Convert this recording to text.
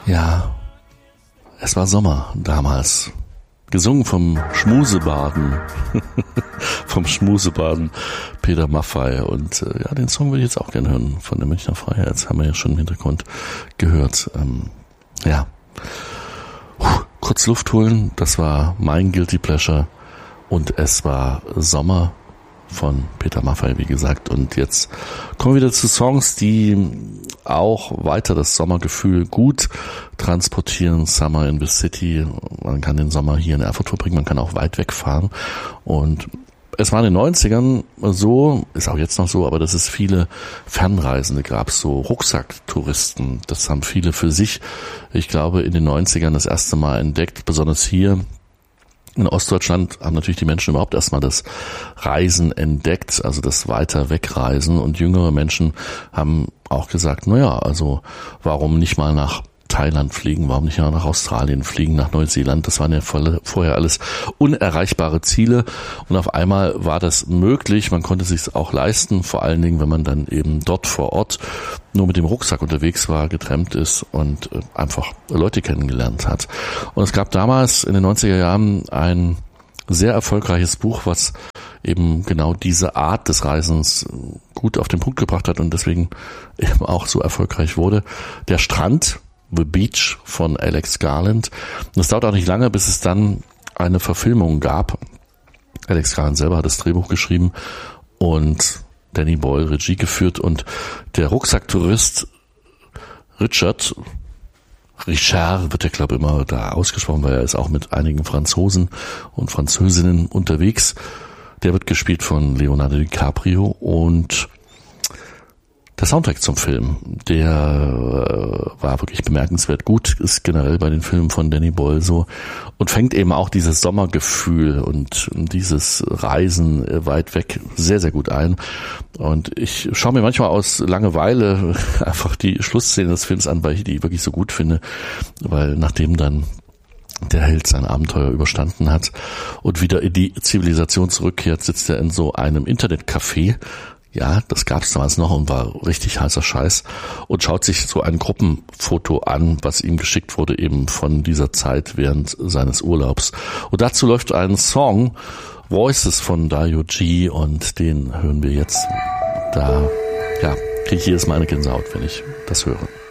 Ja, es war Sommer damals. Gesungen vom Schmusebaden, Peter Maffay. Und ja, den Song würde ich jetzt auch gerne hören von der Münchner Freiheit. Jetzt haben wir ja schon im Hintergrund gehört. Kurz Luft holen, das war mein Guilty Pleasure. Und es war Sommer von Peter Maffay, wie gesagt. Und jetzt kommen wir wieder zu Songs, die auch weiter das Sommergefühl gut transportieren. Summer in the City. Man kann den Sommer hier in Erfurt verbringen, man kann auch weit wegfahren. Und es war in den 90ern so, ist auch jetzt noch so, aber dass es viele Fernreisende gab, so Rucksacktouristen. Das haben viele für sich, ich glaube, in den 90ern das erste Mal entdeckt, besonders hier. In Ostdeutschland haben natürlich die Menschen überhaupt erstmal das Reisen entdeckt, also das weiter wegreisen, und jüngere Menschen haben auch gesagt, also warum nicht mal nach Thailand fliegen, warum nicht mal nach Australien fliegen, nach Neuseeland, das waren ja vorher alles unerreichbare Ziele, und auf einmal war das möglich, man konnte es sich auch leisten, vor allen Dingen, wenn man dann eben dort vor Ort nur mit dem Rucksack unterwegs war, getrennt ist und einfach Leute kennengelernt hat. Und es gab damals in den 90er Jahren ein sehr erfolgreiches Buch, was eben genau diese Art des Reisens gut auf den Punkt gebracht hat und deswegen eben auch so erfolgreich wurde. Der Strand, The Beach von Alex Garland. Und es dauert auch nicht lange, bis es dann eine Verfilmung gab. Alex Garland selber hat das Drehbuch geschrieben und Danny Boyle Regie geführt, und der Rucksacktourist Richard wird der, glaube ich, immer da ausgesprochen, weil er ist auch mit einigen Franzosen und Französinnen unterwegs. Der wird gespielt von Leonardo DiCaprio, und der Soundtrack zum Film, der war wirklich bemerkenswert gut, ist generell bei den Filmen von Danny Boyle so, und fängt eben auch dieses Sommergefühl und dieses Reisen weit weg sehr, sehr gut ein. Und ich schaue mir manchmal aus Langeweile einfach die Schlussszene des Films an, weil ich die wirklich so gut finde, weil nachdem dann der Held sein Abenteuer überstanden hat und wieder in die Zivilisation zurückkehrt, sitzt er in so einem Internetcafé. Ja, das gab's damals noch und war richtig heißer Scheiß, und schaut sich so ein Gruppenfoto an, was ihm geschickt wurde eben von dieser Zeit während seines Urlaubs. Und dazu läuft ein Song, Voices von Dario G, und den hören wir jetzt. Da, kriege ich jedes Mal eine Gänsehaut, wenn ich das höre.